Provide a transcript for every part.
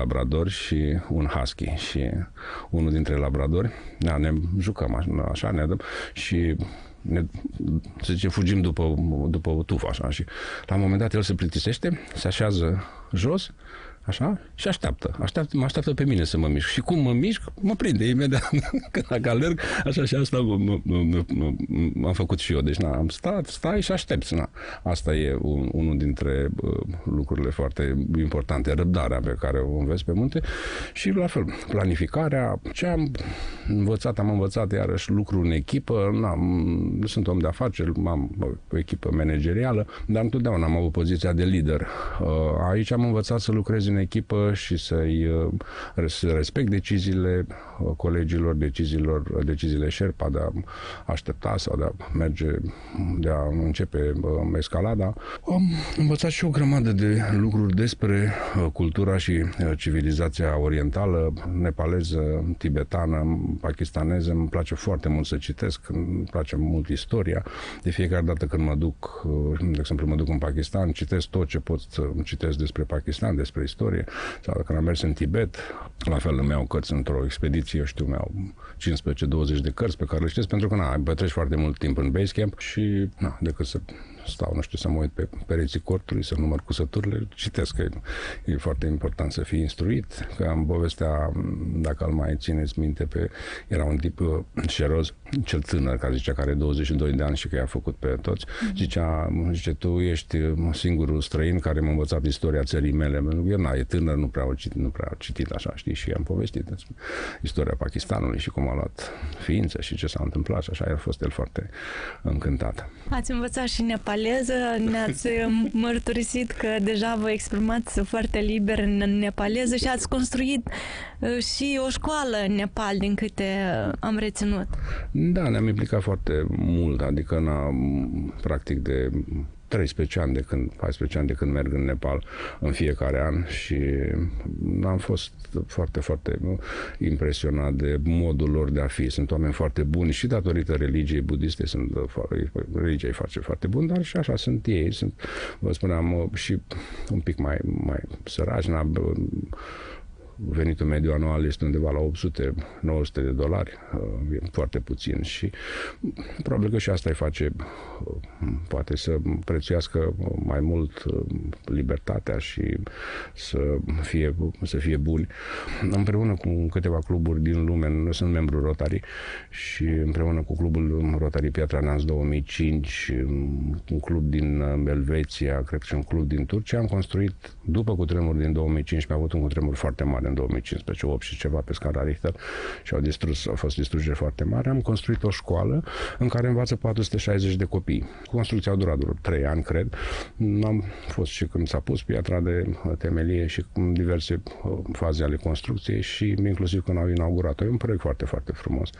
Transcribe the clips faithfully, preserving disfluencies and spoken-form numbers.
labradori și un husky. Și unul dintre labradori, da, ne jucăm așa, așa ne dăm și ne, să zice, fugim după, după o tufă, așa, și la un moment dat el se plictisește, se așează jos, așa, și așteaptă. așteaptă. Mă așteaptă pe mine să mă mișc. Și cum mă mișc, mă prinde imediat. Când dacă alerg, așa și asta m-am făcut și eu. Deci, na, am stat, stai și aștepți. Na. Asta e un, unul dintre uh, lucrurile foarte importante. Răbdarea pe care o înveți pe munte și, la fel, planificarea. Ce am învățat, am învățat iarăși lucru în echipă. Na, sunt om de afaceri, am o echipă managerială, dar întotdeauna am avut poziția de lider. Uh, aici am învățat să lucrez în echipă și să-i să respect deciziile colegilor, deciziilor, deciziile Sherpa de a aștepta sau de a merge, de a începe escalada. Am învățat și o grămadă de lucruri despre cultura și civilizația orientală, nepaleză, tibetană, pakistaneză. Îmi place foarte mult să citesc, îmi place mult istoria. De fiecare dată când mă duc, de exemplu, mă duc în Pakistan, citesc tot ce pot să citesc despre Pakistan, despre istorie, sau când am mers în Tibet, la fel îmi iau cărți într-o expediție, eu știu, îmi iau cincisprezece douăzeci de cărți pe care le citesc, pentru că, na, petreci foarte mult timp în Basecamp și, na, decât să stau, nu știu, să mă uit pe pereții cortului, să număr cusăturile, citesc, că e, e foarte important să fii instruit, că am povestea, dacă îl mai țineți minte, pe, era un tip șeroz, cel tânăr, care zicea că are douăzeci și doi de ani și că i-a făcut pe toți, mm-hmm. zicea, zice, tu ești singurul străin care m-a învățat istoria țării mele, pentru că el, na, e tânăr, nu prea, citit, nu prea a citit așa, știi, și am povestit despre istoria Pakistanului și cum a luat ființă și ce s-a întâmplat și așa, a fost el foarte încântat. Ați învățat și nepaleză, ne-ați mărturisit că deja vă exprimați foarte liber în nepaleză și ați construit și o școală în Nepal, din câte am reținut. Da, ne-am implicat foarte mult, adică na, practic de treisprezece ani de când, paisprezece ani de când merg în Nepal în fiecare an și am fost foarte, foarte impresionat de modul lor de a fi. Sunt oameni foarte buni și datorită religiei budiste, sunt, religia îi face foarte bun, dar și așa sunt ei. Sunt, vă spuneam, și un pic mai, mai săraci, venitul mediu anual este undeva la opt sute nouă sute de dolari, e foarte puțin și probabil că și asta îi face poate să prețuiască mai mult libertatea și să fie, să fie buni. Împreună cu câteva cluburi din lume, eu sunt membru Rotary și împreună cu clubul Rotary Piatra Neamț două mii cinci, un club din Elveția, cred că și un club din Turcia, am construit, după cutremurul din două mii cincisprezece, am avut un cutremur foarte mare în două mii cincisprezece, opt și ceva pe scara Richter și au distrus, au fost distrugeri foarte mari. Am construit o școală în care învață patru sute șaizeci de copii. Construcția a durat doar trei ani, cred. Am fost și când s-a pus piatra de temelie și în diverse faze ale construcției și inclusiv când au inaugurat-o. E un proiect foarte, foarte frumos.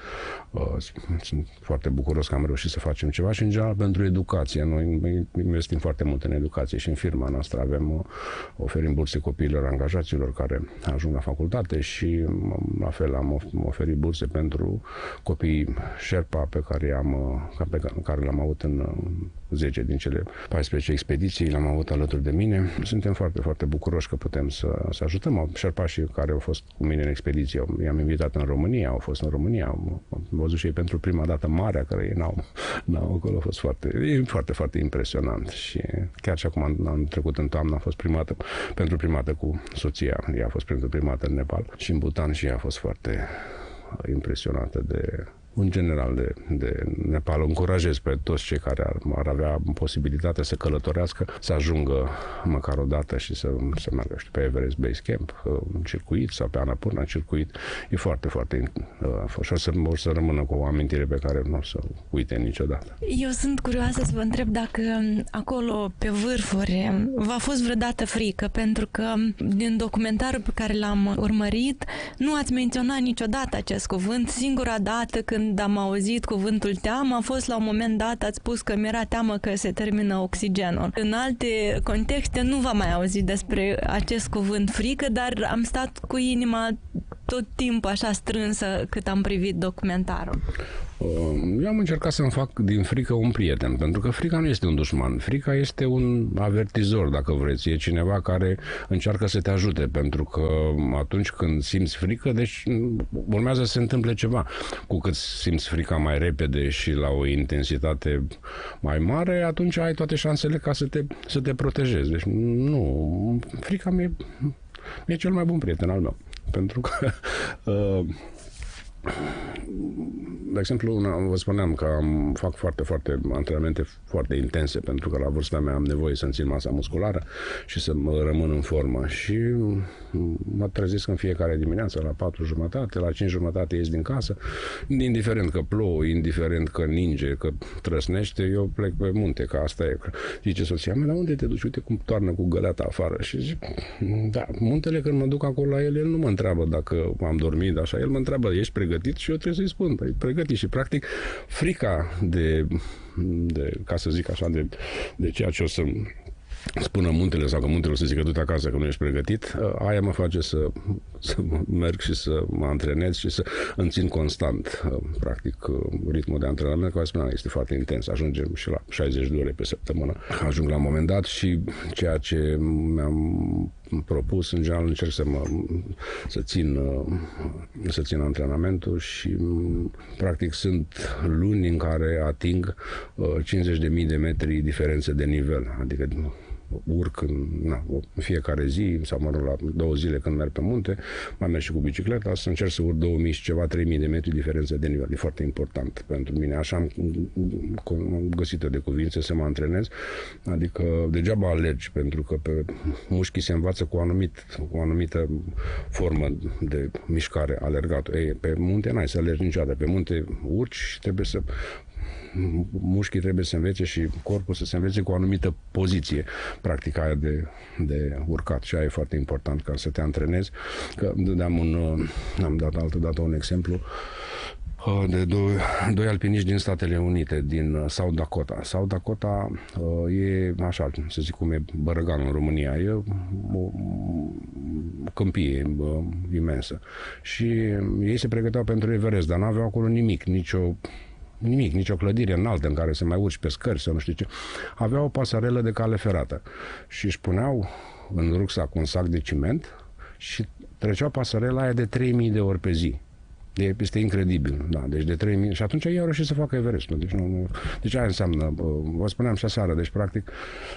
Sunt foarte bucuros că am reușit să facem ceva și în general pentru educație. Noi investim foarte mult în educație și în firma noastră avem, oferim burse copiilor angajaților care ajung la facultate și la fel am oferit burse pentru copiii Sherpa pe care, am, pe care le-am avut în zece din cele paisprezece expediții, le-am avut alături de mine. Suntem foarte, foarte bucuroși că putem să, să ajutăm. Sherpașii care au fost cu mine în expediție, i-am invitat în România, au fost în România, au văzut și ei pentru prima dată marea care ei n-au, n-au acolo, a fost foarte, e foarte, foarte impresionant și chiar și acum am, am trecut în toamnă, a fost prima dată, pentru prima dată cu soția, ea a fost pentru prima dată în Nepal și în Bhutan și ea a fost foarte impresionată de, în general, de, de Nepal. Încurajez pe toți cei care ar, ar avea posibilitatea să călătorească, să ajungă măcar o dată și să, să meargă, știu, pe Everest Base Camp, în circuit sau pe Annapurna circuit. E foarte, foarte uh, și o să, o să rămână cu o amintire pe care nu o să uite niciodată. Eu sunt curioasă să vă întreb dacă acolo, pe vârfuri, v-a fost vreodată frică, pentru că din documentarul pe care l-am urmărit, nu ați menționat niciodată acest cuvânt. Singura dată când am auzit cuvântul teamă a fost la un moment dat, ați spus că mi-era teamă că se termină oxigenul. În alte contexte nu v-am mai auzit despre acest cuvânt frică, dar am stat cu inima tot timpul așa strânsă cât am privit documentarul? Eu am încercat să-mi fac din frică un prieten, pentru că frica nu este un dușman. Frica este un avertizor, dacă vreți. E cineva care încearcă să te ajute, pentru că atunci când simți frică, deci urmează să se întâmple ceva. Cu cât simți frica mai repede și la o intensitate mai mare, atunci ai toate șansele ca să te, să te protejezi. Deci nu, frica mi-e, mi-e cel mai bun prieten al meu. Pentru că uh, de exemplu, vă spuneam că am, fac foarte, foarte antrenamente foarte intense, pentru că la vârsta mea am nevoie să-mi țin masa musculară și să mă rămân în formă. Și mă trezesc în fiecare dimineață la patru jumătate, la cinci jumătate ies din casă, indiferent că plouă, indiferent că ninge, că trăsnește, eu plec pe munte, că asta e. Zice soția mea, dar unde te duci? Uite cum toarnă cu găleata afară. Și zic, da, muntele, când mă duc acolo la el, el nu mă întreabă dacă am dormit, așa, el mă întreabă, ești pregătit? Și eu trebuie să-i spun, e pregătit. Și practic frica de, de ca să zic așa, de, de ceea ce o să spună muntele sau că muntele o să zică du-te acasă că nu ești pregătit, aia mă face să, să merg și să mă antrenez și să îmi țin constant, practic, ritmul de antrenament, care spuneam, este foarte intens. Ajungem și la șaizeci de ore pe săptămână. Ajung la un moment dat și ceea ce mi-am propus, în general, încerc să mă să țin, să țin antrenamentul și practic sunt luni în care ating cincizeci de mii de metri diferență de nivel, adică urc în, na, în fiecare zi sau mă rog la două zile când merg pe munte, mai merg și cu bicicleta, să încerc să urc două mii și ceva, trei mii de metri diferență de nivel. E foarte important pentru mine. Așa am, am găsit de cuvințe să mă antrenez, adică degeaba alergi, pentru că pe mușchii se învață cu, anumit, cu o anumită formă de mișcare, alergat. Ei, pe munte n-ai să alergi niciodată. Pe munte urci și trebuie să mușchii trebuie să învețe și corpul să se învețe cu o anumită poziție, practica aia de, de urcat, și aia e foarte important ca să te antrenezi. Că dădeam un, am dat altă dată un exemplu de doi, doi alpiniști din Statele Unite, din South Dakota. South Dakota e așa, să zic cum e Bărăganul în România, e o câmpie imensă. Și ei se pregăteau pentru Everest, dar n-aveau acolo nimic, nicio Nimic, nicio clădire înaltă în care să mai urci pe scări sau nu știu ce. Aveau o pasarelă de cale ferată și își puneau în rucsac un sac de ciment și treceau pasarela aia de trei mii de ori pe zi. De, este incredibil, da, deci de trei mii. Și atunci ei au reușit să facă Everestul. Deci, nu, nu, deci aia înseamnă, vă spuneam și aseară, deci practic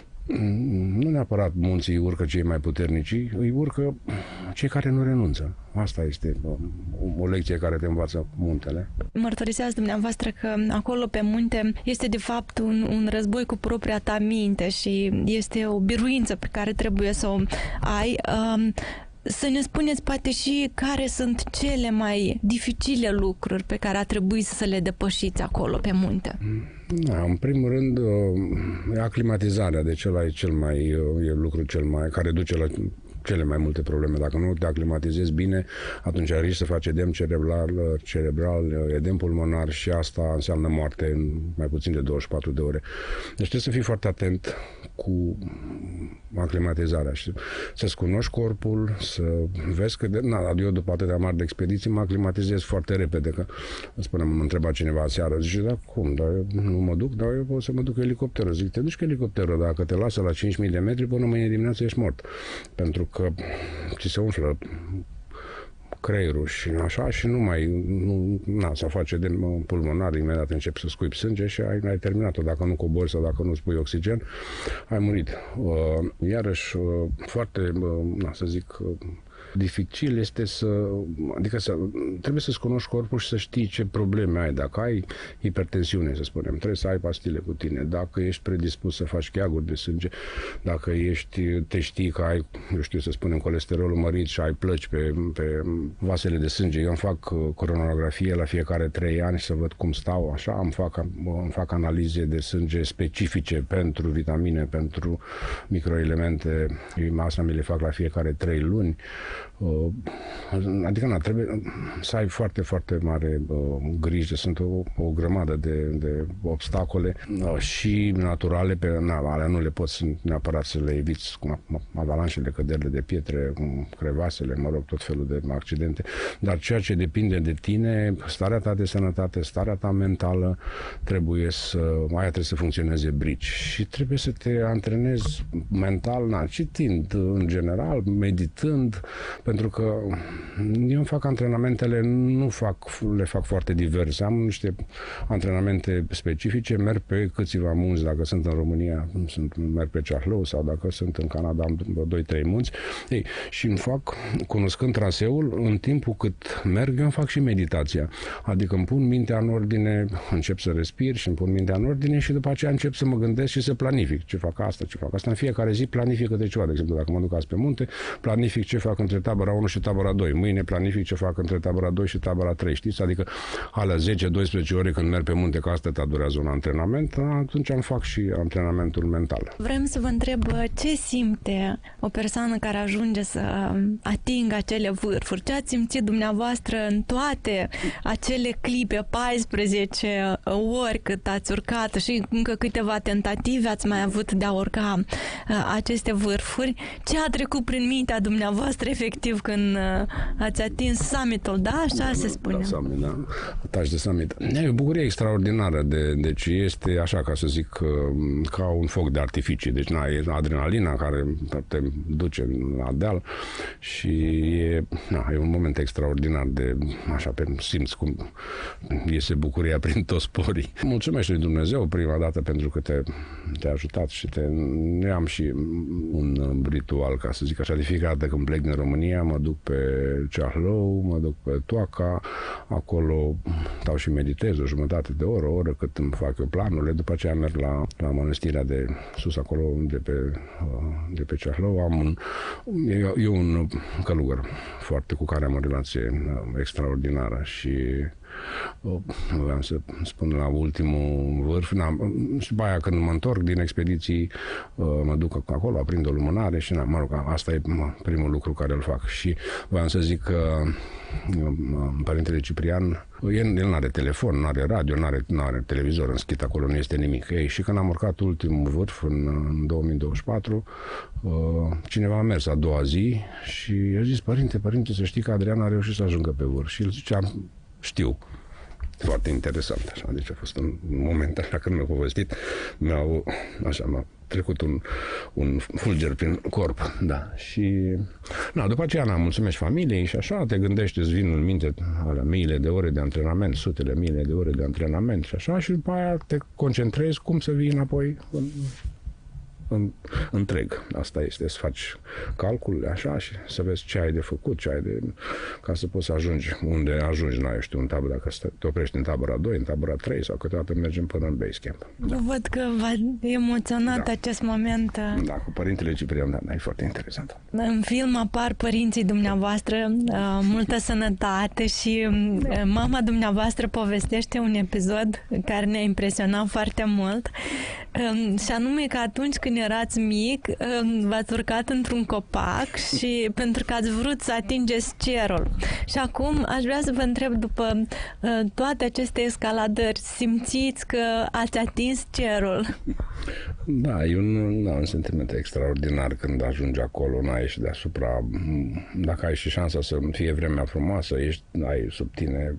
nu neapărat munții urcă cei mai puternici, îi urcă cei care nu renunță. Asta este o, o lecție care te învață muntele. Mărturiseați dumneavoastră că acolo pe munte este de fapt un, un război cu propria ta minte și este o biruință pe care trebuie să o ai. Um, Să ne spuneți poate și care sunt cele mai dificile lucruri pe care a trebuit să le depășiți acolo pe munte. Da, în primul rând, aclimatizarea, de cel, cel mai, e lucru cel mai, care duce la cele mai multe probleme. Dacă nu te aclimatizezi bine, atunci risci să faci edem cerebral, cerebral, edem pulmonar și asta înseamnă moarte în mai puțin de douăzeci și patru de ore. Deci trebuie să fii foarte atent cu aclimatizarea și să-ți cunoști corpul, să vezi că, de, na, eu după atâtea mari de expediții mă aclimatizez foarte repede, că spuneam, mă întreba cineva seară, zice, da, cum, dar eu nu mă duc, dar eu pot să mă duc cu elicopterul. Zic, te duci cu elicopterul, dacă te lasă la cinci mii de metri, până mâine dimineață ești mort. Pentru că ți se umflă creierul și așa și nu mai, nu, na, să face de pulmonar, imediat începi să scuipi sânge și ai, ai terminat-o. Dacă nu cobori sau dacă nu spui oxigen, ai murit. Uh, iarăși, uh, foarte, uh, na, să zic, uh, dificil este să, adică să, trebuie să-ți cunoști corpul și să știi ce probleme ai. Dacă ai hipertensiune, să spunem, trebuie să ai pastile cu tine. Dacă ești predispus să faci cheaguri de sânge, dacă ești, te știi că ai, eu știu să spunem, colesterolul mărit și ai plăci pe, pe vasele de sânge. Eu îmi fac coronografie la fiecare trei ani să văd cum stau, așa, îmi fac, îmi fac analize de sânge specifice pentru vitamine, pentru microelemente. Asta mi le fac la fiecare trei luni. Adică, na, trebuie să ai foarte, foarte mare grijă. Sunt o, o grămadă de, de obstacole și naturale, pe na, alea nu le poți neapărat să le eviți, cum avalanșele, căderile de pietre, crevasele, mă rog, tot felul de accidente, dar ceea ce depinde de tine, starea ta de sănătate, starea ta mentală, trebuie să, aia trebuie să funcționeze brici și trebuie să te antrenezi mental, na, citind în general, meditând, pentru că eu îmi fac antrenamentele, nu fac, le fac foarte diverse, am niște antrenamente specifice, merg pe câțiva munți, dacă sunt în România, sunt, merg pe Ceahlău sau dacă sunt în Canada, am doi trei munți. Ei, și îmi fac, cunoscând traseul, în timpul cât merg, eu îmi fac și meditația. Adică îmi pun mintea în ordine, încep să respir și îmi pun mintea în ordine și după aceea încep să mă gândesc și să planific ce fac asta, ce fac asta. În fiecare zi planific câte ceva. De exemplu, dacă mă duc azi pe munte, planific ce fac între tabăra unu și tabăra doi. Mâine planific ce fac între tabăra doi și tabăra trei. Știți? Adică alea zece doisprezece ore când merg pe munte, că asta durează un antrenament, atunci îmi fac și antrenamentul mental. Vrem să vă întreb ce simte o persoană care ajunge să atingă acele vârfuri. Ce ați simțit dumneavoastră în toate acele clipe, paisprezece ori cât ați urcat și încă câteva tentative ați mai avut de a urca uh, aceste vârfuri? Ce a trecut prin mintea dumneavoastră efectiv când uh, ați atins summitul, da? Așa da, se spune. Da, summit, da. Atași de summit. E o bucurie extraordinară. De, deci este așa, ca să zic, ca un foc de artificii. Deci na, e adrenalina care te duce la deal și e, na, e un moment extraordinar de, așa, pe, simți cum iese bucuria prin toți porii. Mulțumesc lui Dumnezeu prima dată pentru că te, te-a ajutat și te, eu am și un ritual, ca să zic așa, de fiecare dată când plec din România, mă duc pe Ceahlău, mă duc pe Toaca, acolo stau și meditez o jumătate de oră, o oră cât îmi fac eu planurile, după aceea merg la, la mănăstirea de sus acolo, de pe, de pe Ceahlău. Am un, eu, eu un călugăr foarte cu care am o relație extraordinară și vreau să spun la ultimul vârf, na, și după aia când mă întorc din expediții, mă duc acolo, aprind o lumânare și, na, mă rog, asta e primul lucru care îl fac. Și vreau să zic că Părintele Ciprian, el, el nu are telefon, nu are radio, nu are, are televizor înschit acolo, nu este nimic. Ei, și când am urcat ultimul vârf în, în două mii douăzeci și patru, cineva a mers a doua zi și i-a zis: Părinte, părinte, să știi că Adrian a reușit să ajungă pe vârf. Și el zicea: știu. Foarte interesant, așa. Deci a fost un moment așa când mi-a povestit, mi-au, așa, m-a trecut un, un fulger prin corp, da. Și, na, după aceea, na, mulțumesc familiei și așa, te gândești, îți vin în minte alea miile de ore de antrenament, sutele mile de ore de antrenament și așa, și după aia te concentrezi cum să vii înapoi în, în, întreg. Asta este, să faci calculele așa și să vezi ce ai de făcut, ce ai de, ca să poți să ajungi unde ajungi, n-ai, știu, în tabără, dacă te oprești în tabăra doi, în tabăra trei sau câteodată mergem până în base camp. Da. Văd că v-a emoționat, da, acest moment. Da, cu Părintele Ciprian, da, e foarte interesant. În film apar părinții dumneavoastră, multă sănătate și mama dumneavoastră povestește un episod care ne-a impresionat foarte mult, și anume că atunci când erați mic, v-ați urcat într-un copac și pentru că ați vrut să atingeți cerul. Și acum aș vrea să vă întreb, după toate aceste escaladări, simțiți că ați atins cerul? Da, e un, da, un sentiment extraordinar când ajungi acolo, n-ai și deasupra, dacă ai și șansa să fie vremea frumoasă, ești, ai sub tine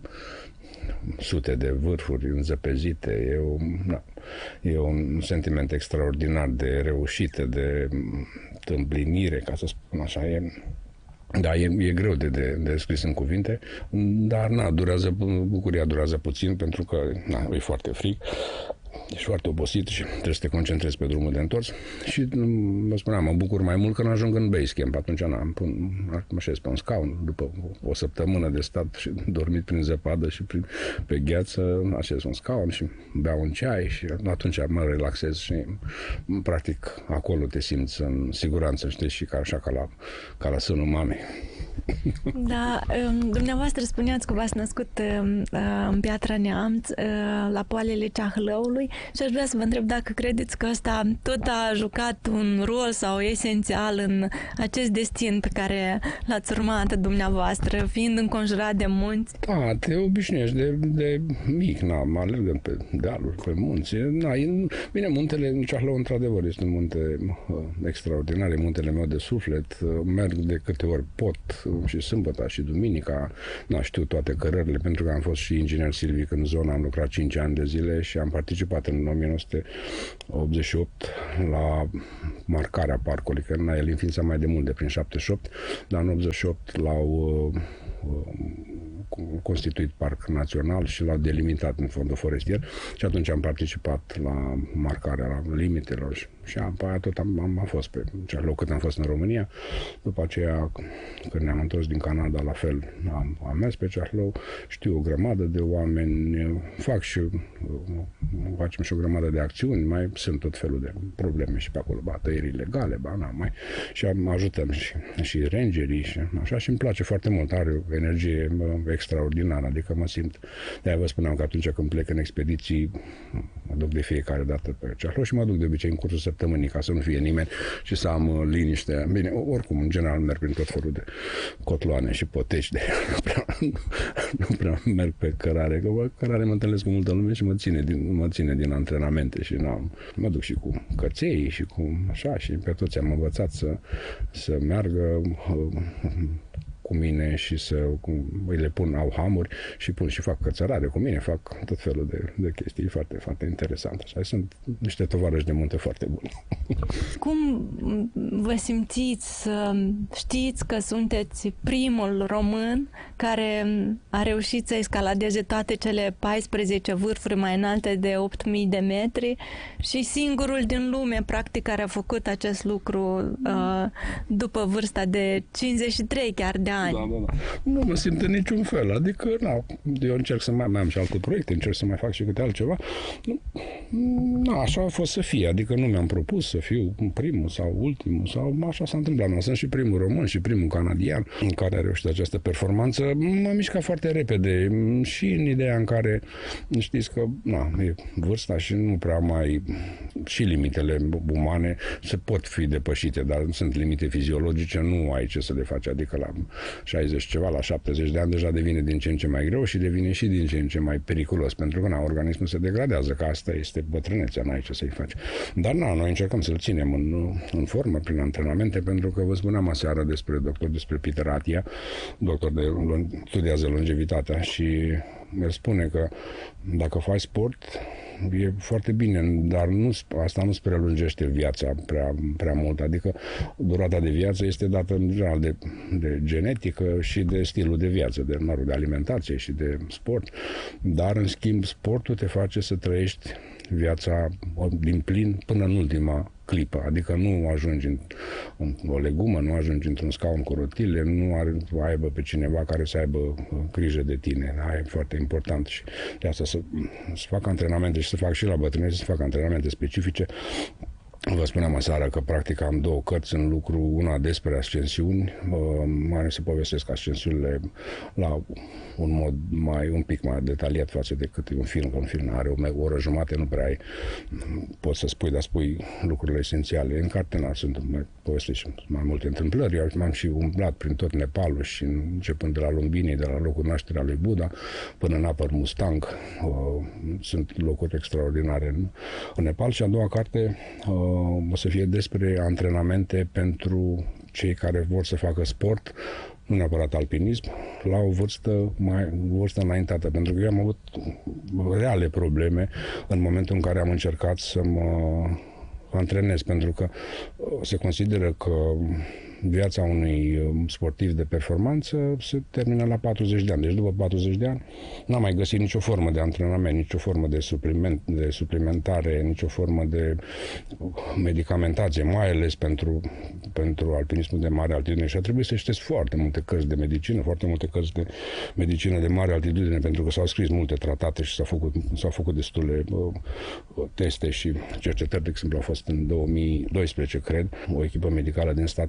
sute de vârfuri înzăpezite, e, o, da, e un sentiment extraordinar de reușită, de împlinire, ca să spun așa. E, da, e, e greu de, de, de scris în cuvinte, dar na, durează, bucuria durează puțin pentru că na, e foarte frig. Ești foarte obosit și trebuie să te concentrezi pe drumul de întors și, vă spuneam, mă bucur mai mult când ajung în base camp. Atunci na, pun, mă așez pe un scaun după o, o săptămână de stat și dormit prin zăpadă și prin, pe gheață, așez un scaun și beau un ceai și atunci mă relaxez și practic acolo te simți în siguranță, știi, și ca, așa ca la, ca la sânul mamei. Da, dumneavoastră spuneați că v-ați născut în Piatra Neamț, la poalele Ceahlăului, și aș vrea să vă întreb dacă credeți că ăsta tot a jucat un rol sau esențial în acest destin pe care l-ați urmat dumneavoastră, fiind înconjurat de munți. Da, te obișnuiești de, de mic, na, mă alergăm pe dealuri, pe munți. Na, e, bine, muntele Ceahlău, într-adevăr, este un munte uh, extraordinar, e muntele meu de suflet. Uh, merg de câte ori pot, uh, și sâmbătă și duminica. Na, știu toate cărările, pentru că am fost și inginer silvic în zona, am lucrat cinci ani de zile și am participat în o mie nouă sute optzeci și opt la marcarea parcului, că el înființa mai de mult, de prin șaptezeci și opt, dar în optzeci și opt l-au uh, constituit parc național și l-au delimitat în fondul forestier și atunci am participat la marcarea la limitelor și, și apoi aia tot am, am, am fost pe Ceahlău cât am fost în România. După aceea, când ne-am întors din Canada, la fel am, am mers pe Ceahlău, știu o grămadă de oameni, fac și facem și o grămadă de acțiuni, mai sunt tot felul de probleme și pe acolo, ba, tăieri ilegale, ba, na, mai, și am, ajutăm și, și rangerii și așa, și îmi place foarte mult, are o energie extraordinară, adică mă simt, de-aia vă spuneam că atunci când plec în expediții, mă duc de fiecare dată pe Ceahlău și mă duc de obicei în cursul săptămânii ca să nu fie nimeni și să am liniște. Bine, oricum, în general merg prin tot felul de cotloane și poteci, de nu prea, nu prea merg pe cărare, că pe cărare mă întâlnesc cu multă lume și mă ține din, mă ține din antrenamente și na, mă duc și cu căței și cu așa și pe toți am învățat să, să meargă cu mine și să cu, le pun, au hamuri și pun și fac cățărare cu mine, fac tot felul de, de chestii foarte, foarte interesante. Așa, sunt niște tovarăși de munte foarte buni. Cum vă simțiți să știți că sunteți primul român care a reușit să escaladeze toate cele paisprezece vârfuri mai înalte de opt mii de metri și singurul din lume, practic, care a făcut acest lucru uh, după vârsta de cincizeci și trei chiar de ani? Da, da, da. Nu mă simt în niciun fel. Adică, na, eu încerc să mai, mai am și alte proiecte, încerc să mai fac și câte altceva. Na, așa a fost să fie. Adică nu mi-am propus să fiu primul sau ultimul sau așa s-a întâmplat. Nu, sunt și primul român și primul canadian în care a reușit această performanță. M-am mișcat foarte repede și în ideea în care știți că, na, e vârsta și nu prea mai și limitele umane se pot fi depășite, dar sunt limite fiziologice, nu ai ce să le faci. Adică la șaizeci ceva, la șaptezeci de ani deja devine din ce în ce mai greu și devine și din ce în ce mai periculos, pentru că na, organismul se degradează, că asta este bătrânețea, n-ai ce să-i faci. Dar na, noi încercăm să-l ținem în, în formă, prin antrenamente, pentru că vă spuneam aseară despre doctor, despre Peter Attia, doctor de studiază longevitatea și el spune că dacă faci sport e foarte bine, dar nu, asta nu-ți prelungește viața prea, prea mult, adică durata de viață este dată în general de, de genetică și de stilul de viață, de, de alimentație și de sport, dar în schimb sportul te face să trăiești viața din plin până în ultima clipă, adică nu ajungi în, în o legumă, nu ajungi într-un scaun cu rotile, nu ar aibă pe cineva care să aibă grijă de tine. Aia e foarte important și de asta să, să fac antrenamente și să fac și la bătrânețe, să fac antrenamente specifice. Vă spuneam aseară că practic am două cărți în lucru, una despre ascensiuni, mai să povestesc ascensiunile la un mod mai, un pic mai detaliat față decât un film, că un film are o oră jumate, nu prea ai, poți să spui, dar spui lucrurile esențiale. În carte n-ar sunt mai povestesc mai multe întâmplări, eu m-am și umblat prin tot Nepalul și începând de la Lumbini, de la locul nașterea lui Buddha, până în Upper Mustang, sunt locuri extraordinare în, în Nepal și a doua carte o să fie despre antrenamente pentru cei care vor să facă sport, nu neapărat alpinism, la o vârstă mai vârstă înaintată, pentru că eu am avut reale probleme în momentul în care am încercat să mă antrenez, pentru că se consideră că viața unui sportiv de performanță se termină la patruzeci de ani. Deci după patruzeci de ani n-am mai găsit nicio formă de antrenament, nicio formă de, supliment, de suplimentare, nicio formă de medicamentație, mai ales pentru, pentru alpinismul de mare altitudine. Și a trebuit să citesc foarte multe cărți de medicină, foarte multe cărți de medicină de mare altitudine, pentru că s-au scris multe tratate și s-au făcut, s-au făcut destule uh, teste și cercetări. De exemplu, au fost în două mii doisprezece, cred, o echipă medicală din Statele Unite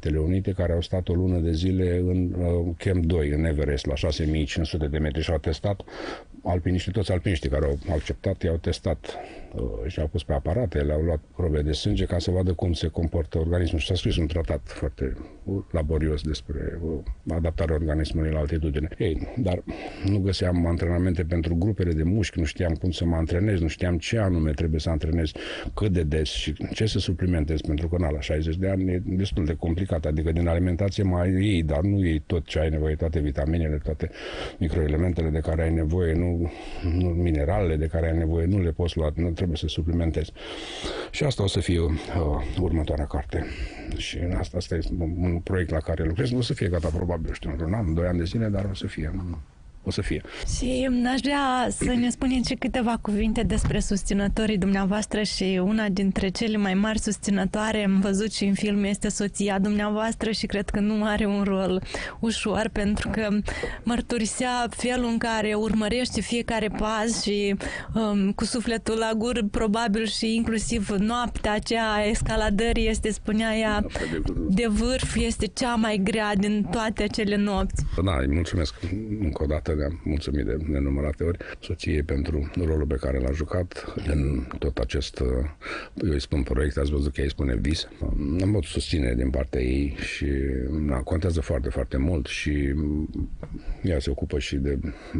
elite care au stat o lună de zile în uh, Camp doi, în Everest, la șase mii cinci sute de metri și au testat alpiniștii, toți alpiniștii care au acceptat, i-au testat uh, și au pus pe aparate, le-au luat probe de sânge ca să vadă cum se comportă organismul și s-a scris un tratat foarte laborios despre uh, adaptarea organismului la altitudine. Ei, dar nu găseam antrenamente pentru grupele de mușchi, nu știam cum să mă antrenez, nu știam ce anume trebuie să antrenez, cât de des și ce să suplimentez, pentru că na, la șaizeci de ani e destul de complicat, adică din alimentație mai iei, dar nu iei tot ce ai nevoie, toate vitaminele, toate microelementele de care ai nevoie, nu, nu mineralele de care ai nevoie, nu le poți lua, nu trebuie să suplimentezi. Și asta o să fie uh, următoarea carte. Și asta, asta este un proiect la care lucrez, nu o să fie gata probabil, știu, într-un an, doi ani de zile, dar o să fie. O să fie. Și aș vrea să ne spuneți și câteva cuvinte despre susținătorii dumneavoastră și una dintre cele mai mari susținătoare, am văzut și în film, este soția dumneavoastră și cred că nu are un rol ușor pentru că mărturisea felul în care urmărește fiecare pas și um, cu sufletul la gură, probabil și inclusiv noaptea aceea a escaladării este, spunea ea, de vârf, este cea mai grea din toate acele nopți. Da, îi mulțumesc încă o dată, ne-am mulțumit de nenumărate ori soției pentru rolul pe care l-a jucat în tot acest, eu îi spun proiect, ați văzut că ei spune vis. Am avut susținere din partea ei și na, contează foarte, foarte mult și ea se ocupă și de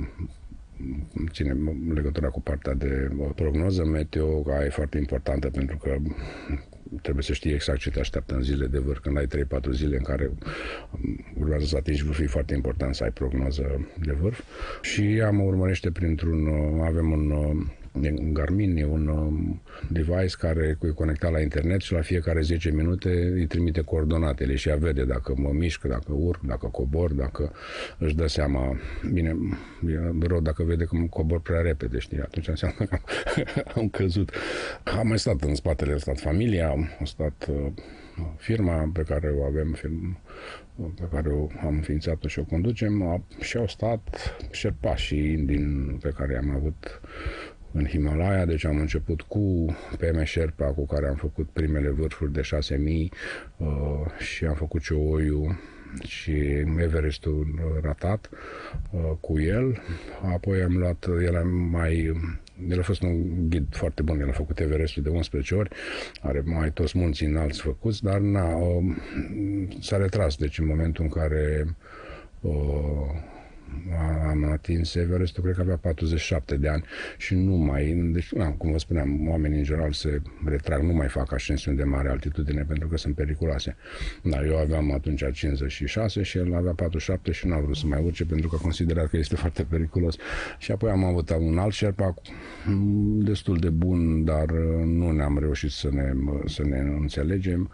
ține legătura cu partea de prognoză meteo, care e foarte importantă pentru că trebuie să știi exact ce te așteaptă în zile de vârf. Când ai trei patru zile în care urmează să atingi vârful, e foarte important să ai prognoză de vârf. Și ea mă urmărește printr-un, avem un un Garmin, e un device care e conectat la internet și la fiecare zece minute îi trimite coordonatele și ea vede dacă mă mișc, dacă urc, dacă cobor, dacă își dă seama. Bine, e rău dacă vede că cobor prea repede, știi, atunci înseamnă că am căzut. Am mai stat în spatele, a stat familia, a stat firma pe care o avem, firma pe care o am înființat-o și o conducem, și au stat șerpașii din pe care am avut în Himalaya, deci am început cu P M Sherpa, cu care am făcut primele vârfuri de șase mii uh, și am făcut Cho-Oyu și Everestul ratat uh, cu el. Apoi am luat, el a mai... El a fost un ghid foarte bun, el a făcut Everestul de unsprezece ori, are mai toți munții înalți făcuți, dar na, uh, s-a retras, deci în momentul în care uh, am atins Everestul, cred că avea patruzeci și șapte de ani și nu mai, deci, na, cum vă spuneam, oamenii în general se retrag, nu mai fac ascensiuni de mare altitudine pentru că sunt periculoase. Dar eu aveam atunci cincizeci și șase și el avea patruzeci și șapte și nu a vrut să mai urce pentru că considera că este foarte periculos. Și apoi am avut un alt Sherpa destul de bun, dar nu ne-am reușit să ne, să ne înțelegem,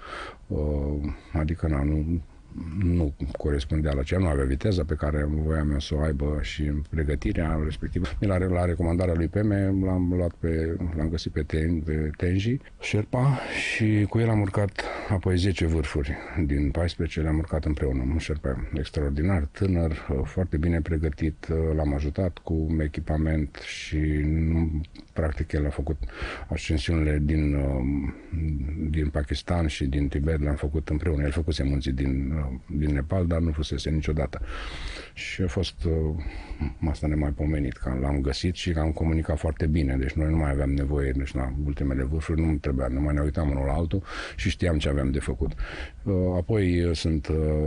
adică na, nu nu corespundea la ceea, nu avea viteza pe care voiam eu să o aibă și pregătirea respectivă. La, la recomandarea lui P M l-am luat pe, l-am găsit pe, ten, pe Tenji, Sherpa, și cu el am urcat apoi zece vârfuri din paisprezece, le-am urcat împreună. Un Sherpa extraordinar, tânăr, foarte bine pregătit, l-am ajutat cu echipament și practic el a făcut ascensiunile din, din Pakistan și din Tibet, le-am făcut împreună. El făcuse munții din din Nepal, dar nu fusese niciodată. Și a fost asta nemaipomenit, că l-am găsit și am comunicat foarte bine, deci noi nu mai aveam nevoie, deci la ultimele vârfuri nu trebuia, nu mai ne uitam unul la altul și știam ce aveam de făcut. Apoi sunt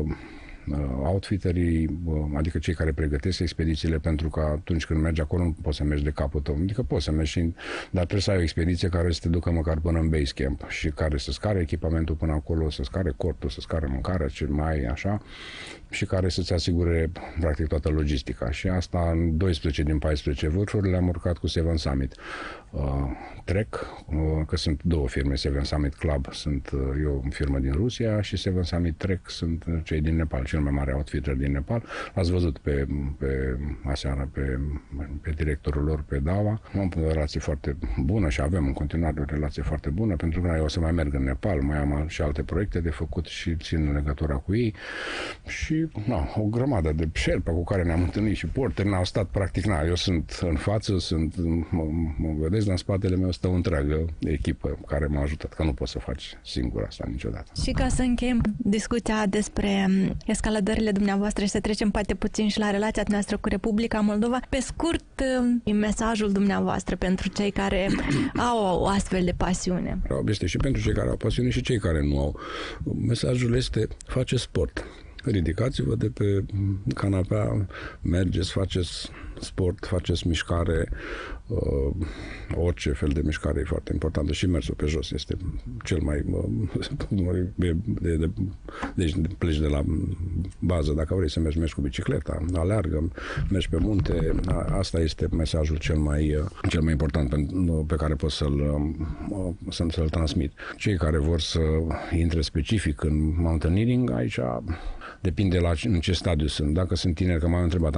outfitterii, adică cei care pregătesc expedițiile, pentru că atunci când mergi acolo nu poți să mergi de capul tău, adică poți să mergi, dar trebuie să ai o expediție care să te ducă măcar până în base camp și care să-ți care echipamentul până acolo, să-ți care cortul, să-ți care mâncarea, ce mai ai așa, și care să-ți asigure practic toată logistica. Și asta în doisprezece din paisprezece vârfuri le-am urcat cu Seven Summit uh, Trek, uh, că sunt două firme, Seven Summit Club, sunt uh, eu, o firmă din Rusia, și Seven Summit Trek sunt cei din Nepal. cel mai mare outfitter din Nepal. L-ați văzut pe, pe aseară pe, pe directorul lor, pe Dawa. Am o relație foarte bună și avem în continuare o relație foarte bună, pentru că eu o să mai merg în Nepal, mai am și alte proiecte de făcut și țin legătura cu ei. Și na, o grămadă de șerpa cu care ne-am întâlnit și porteri n-au stat practic, na, eu sunt în față, sunt, mă, mă vedeți, dar în spatele meu stă o întreagă echipă care m-a ajutat, că nu poți să faci singur asta niciodată. Și ca să încheiem discuția despre escaladările dumneavoastră și să trecem poate puțin și la relația noastră cu Republica Moldova, pe scurt, mesajul dumneavoastră pentru cei care au o astfel de pasiune. Este și pentru cei care au pasiune și cei care nu au. Mesajul este: face sport. Ridicați-vă de pe canapea, mergeți, faceți sport, faceți mișcare, uh, orice fel de mișcare e foarte importantă și mersul pe jos este cel mai... Uh, de, de, de, deci pleci de la bază, dacă vrei să mergi, mergi cu bicicleta, aleargă, mergi pe munte, asta este mesajul cel mai, uh, cel mai important pe, pe care pot să-l, uh, să, să-l transmit. Cei care vor să intre specific în mountaineering, aici depinde la în ce stadiu sunt. Dacă sunt tineri, că m-am întrebat